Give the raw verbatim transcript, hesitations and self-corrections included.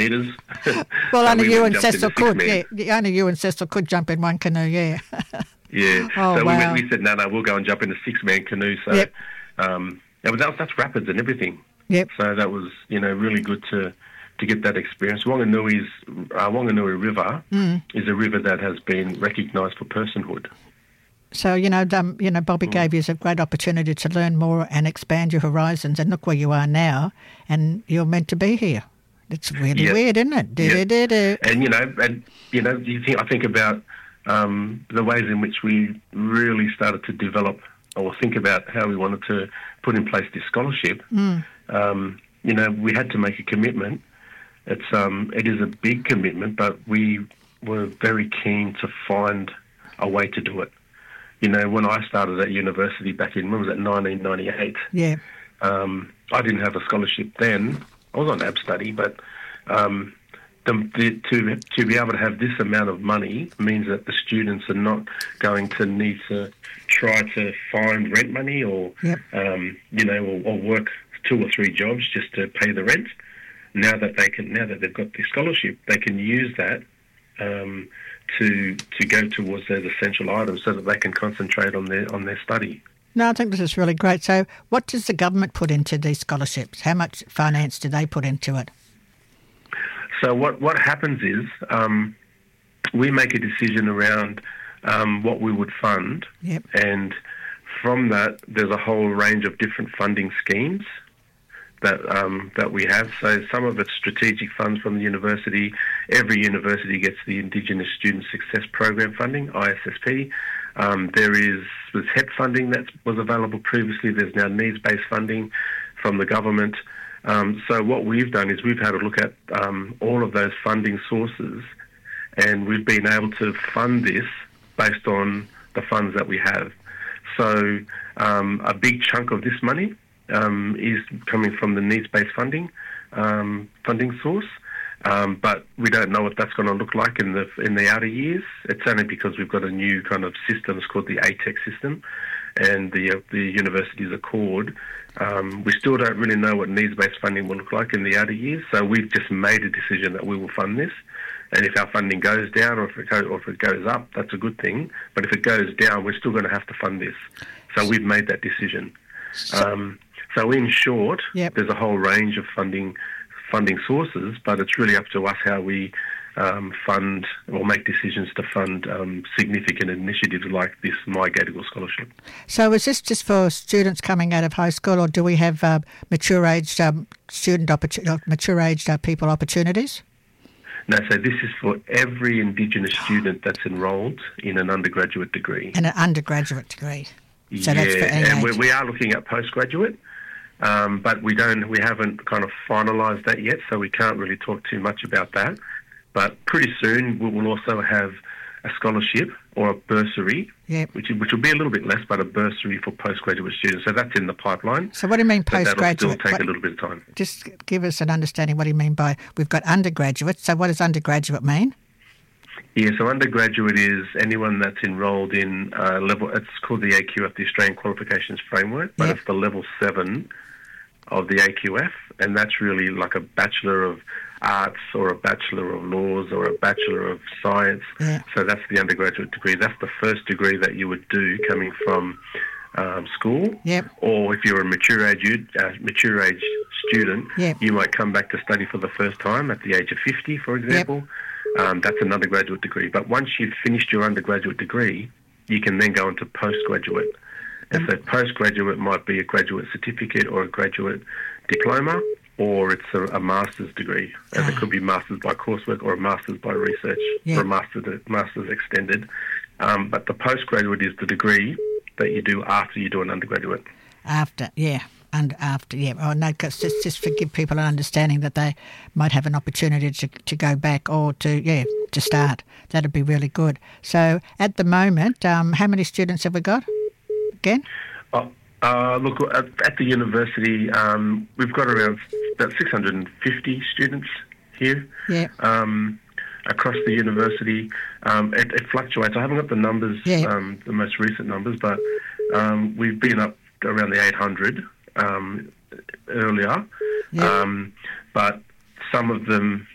metres. Well, So only we you went and and jumped in Cecil the could, six-man. yeah. Only you and Cecil could jump in one canoe, yeah. Yeah. Oh, so wow. we, went, we said, no, no, we'll go and jump in a six-man canoe. So Yep. um, that was, that was, that's rapids and everything. Yep. So that was, you know, really good to to get that experience. Wanganui's, uh, Wanganui River Mm. is a river that has been recognised for personhood. So, you know, um, you know, Bobby Mm. gave you a great opportunity to learn more and expand your horizons, and look where you are now, and you're meant to be here. It's really Yeah. weird, isn't it? Do, Yeah. do, do, do. And, you know, and, you know, you think, I think about um, the ways in which we really started to develop or think about how we wanted to put in place this scholarship. Mm. Um, you know, we had to make a commitment. It's um, it is a big commitment, but we were very keen to find a way to do it. You know, when I started at university back in, when was it, nineteen ninety-eight, Yeah. um, I didn't have a scholarship then. I was on ab study, but um, the, the, to to be able to have this amount of money means that the students are not going to need to try to find rent money or, Yep. um, you know, or, or work two or three jobs just to pay the rent. Now that they can, now that they've got the scholarship, they can use that um, to to go towards those essential items, so that they can concentrate on their on their study. No, I think this is really great. So what does the government put into these scholarships? How much finance do they put into it? So what what happens is um, we make a decision around um, what we would fund, Yep. and from that there's a whole range of different funding schemes that um, that we have. So some of it's strategic funds from the university. Every university gets the Indigenous Student Success Program funding, I S S P. Um, there is was H E P funding that was available previously. There's now needs-based funding from the government. Um, so what we've done is we've had a look at um, all of those funding sources, and we've been able to fund this based on the funds that we have. So um, a big chunk of this money Um, is coming from the needs-based funding um, funding source, um, but we don't know what that's going to look like in the in the outer years. It's only because we've got a new kind of system. It's called the A TEC system, and the uh, the universities accord. Um, we still don't really know what needs-based funding will look like in the outer years. So we've just made a decision that we will fund this. And if our funding goes down, or if it goes, or if it goes up, that's a good thing. But if it goes down, we're still going to have to fund this. So we've made that decision. Um, So in short, Yep. there's a whole range of funding funding sources, but it's really up to us how we um, fund or make decisions to fund um, significant initiatives like this My Gadigal Scholarship. So is this just for students coming out of high school, or do we have uh, mature-aged um, student opportu- uh, mature-aged uh, people opportunities? No, so this is for every Indigenous student that's enrolled in an undergraduate degree. And an undergraduate degree. So yeah, that's for any and age. we, we are looking at postgraduate. Um, but we don't, we haven't kind of finalised that yet, so we can't really talk too much about that. But pretty soon we will also have a scholarship or a bursary, Yep. which which will be a little bit less, but a bursary for postgraduate students. So that's in the pipeline. So what do you mean But that'll still postgraduate? take What- a little bit of time. Just give us an understanding what do you mean by, we've got undergraduate, so what does undergraduate mean? Yeah, so undergraduate is anyone that's enrolled in uh, level. It's called the A Q F, the Australian Qualifications Framework, but Yep. it's the level seven of the A Q F, and that's really like a Bachelor of Arts or a Bachelor of Laws or a Bachelor of Science. Yeah. So that's the undergraduate degree. That's the first degree that you would do coming from um, school. Yep. Or if you're a mature age uh, mature age student, Yep. you might come back to study for the first time at the age of fifty, for example. Um, that's an undergraduate degree. But once you've finished your undergraduate degree, you can then go into postgraduate. And so postgraduate might be a graduate certificate or a graduate diploma, or it's a, a master's degree. And it could be master's by coursework or a master's by research Yeah. or a master's, master's extended. Um, but the postgraduate is the degree that you do after you do an undergraduate. After, yeah, and after, yeah. Oh, no, 'cause just, just to give people an understanding that they might have an opportunity to, to go back or to, yeah, to start. That'd be really good. So at the moment, um, how many students have we got again? Oh, uh, look, at, at the university, um, we've got around about six hundred fifty students here. Yeah. Um, across the university. Um, it, it fluctuates. I haven't got the numbers, Yeah. um, the most recent numbers, but um, we've been up around the eight hundred um, earlier. Yeah. Um, but some of them